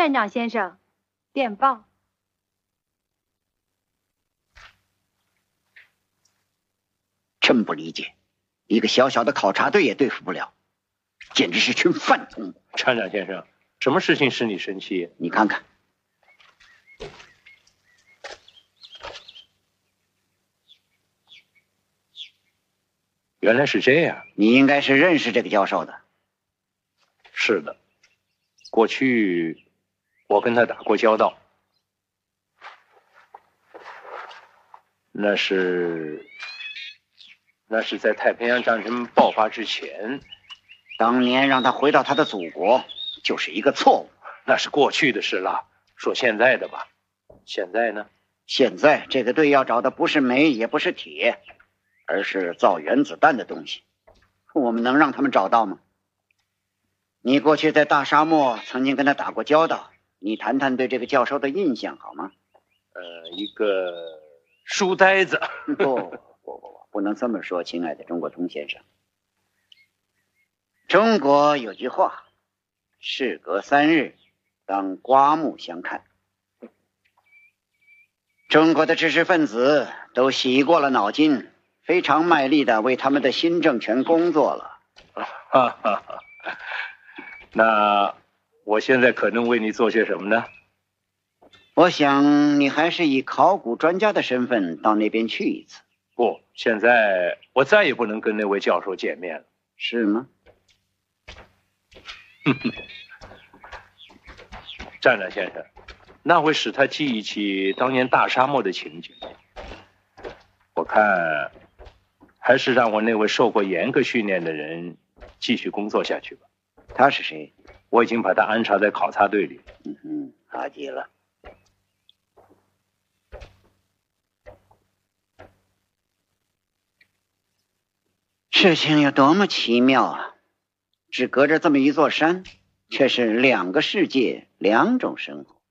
站长先生，电报。 真不理解，一个小小的考察队也对付不了，简直是群饭桶。 站长先生，什么事情使你生气？ 你看看。 原来是这样。 你应该是认识这个教授的。 是的，过去我跟他打过交道。那是在太平洋战争爆发之前。 当年让他回到他的祖国就是一个错误。 那是过去的事了，说现在的吧。现在呢？ 现在这个队要找的不是煤也不是铁，而是造原子弹的东西。我们能让他们找到吗？你过去在大沙漠曾经跟他打过交道，你谈谈对这个教授的印象好吗？ 一个书呆子。 不能这么说，亲爱的中国通先生。中国有句话，事隔3日，当刮目相看。中国的知识分子都洗过了脑筋，非常卖力的为他们的新政权工作了。 那我现在可能为你做些什么呢？ 我想你还是以考古专家的身份到那边去一次。 不，现在我再也不能跟那位教授见面了。 是吗？ 站长先生，那会使他记忆起当年大沙漠的情景。我看还是让我那位受过严格训练的人继续工作下去吧。 他是谁？ 我已经把他安插在考察队里。 好极了。事情有多么奇妙啊！只隔着这么一座山，却是2个世界，2种生活。